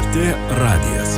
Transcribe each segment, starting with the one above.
LRT radijas.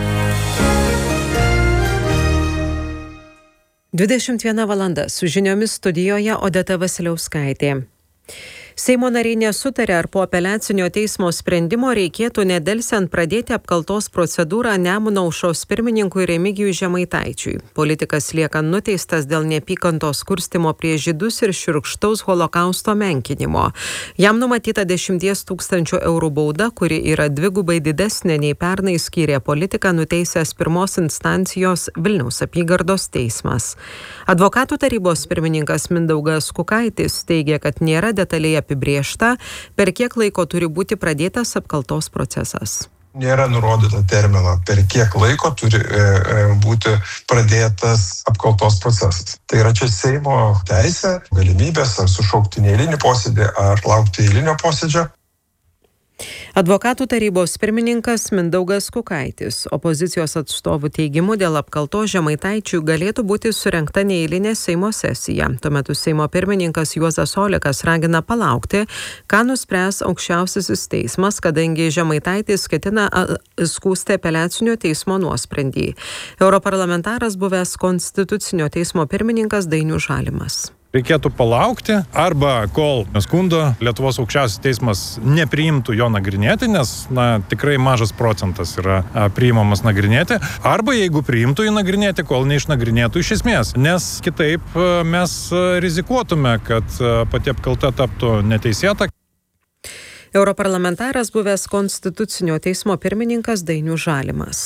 21 valanda su žiniomis studijoje Odeta Vasiliauskaitė. Seimo nariai nesutarė, ar po apeliacinio teismo sprendimo reikėtų nedelsiant pradėti apkaltos procedūrą Nemuno aušros pirmininkui Remigijui Žemaitaičiui. Politikas lieka nuteistas dėl neapykantos kurstymo prieš žydus ir šiurkštaus holokausto menkinimo. Jam numatyta 10 000 eurų bauda, kuri yra dvigubai didesnė nei pernai skyrė politiką nuteisęs pirmos instancijos Vilniaus apygardos teismas. Advokatų tarybos pirmininkas Mindaugas Kukaitis teigia, kad nėra detaliai apibrėžta, per kiek laiko turi būti pradėtas apkaltos procesas. Nėra nurodyta termino, per kiek laiko turi būti pradėtas apkaltos procesas. Tai yra čia Seimo teisė, galimybės ar sušaukti neeilinį posėdį, ar laukti eilinio posėdžio. Advokatų tarybos pirmininkas Mindaugas Kukaitis. Opozicijos atstovų teigimu dėl apkaltos Žemaitaičiui galėtų būti surengta neeilinė Seimo sesija. Tuo metu Seimo pirmininkas Juozas Olekas ragina palaukti, ką nuspręs aukščiausiasis teismas, kadangi Žemaitaitis ketina skųsti apeliacinio teismo nuosprendį. Europarlamentaras buvęs Konstitucinio teismo pirmininkas Dainius Žalimas. Reikėtų palaukti, arba kol skundo Lietuvos aukščiausias teismas nepriimtų jo nagrinėti, nes tikrai mažas procentas yra priimamas nagrinėti, arba jeigu priimtų jį nagrinėti, kol neišnagrinėtų iš esmės, nes kitaip mes rizikuotume, kad pati apkalta taptų neteisėta. Europarlamentaras buvęs Konstitucinio teismo pirmininkas Dainius Žalimas.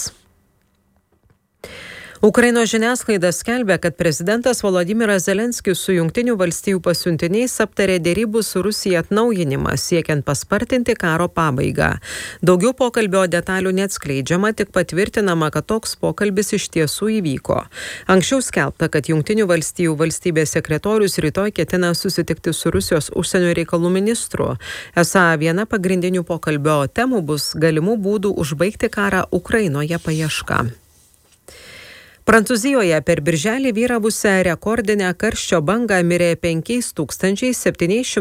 Ukrainos žiniasklaida skelbia, kad prezidentas Volodymyras Zelenskis su Jungtinių valstijų pasiuntiniais aptarė derybų su Rusija atnaujinimą, siekiant paspartinti karo pabaigą. Daugiau pokalbio detalių neatskleidžiama, tik patvirtinama, kad toks pokalbis iš tiesų įvyko. Anksčiau skelbta, kad Jungtinių valstijų valstybės sekretorius rytoj ketina susitikti su Rusijos užsienio reikalų ministru. Esą viena pagrindinių pokalbio temų bus galimų būdų užbaigti karą Ukrainoje paieška. Prancūzijoje per birželį vyravusią rekordinę karščio bangą mirė 5700